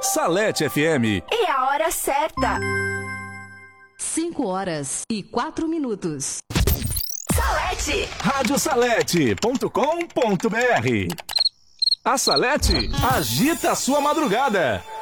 Salete FM. E a hora certa. 5h04. Salete. Radiosalete.com.br. A Salete agita a sua madrugada.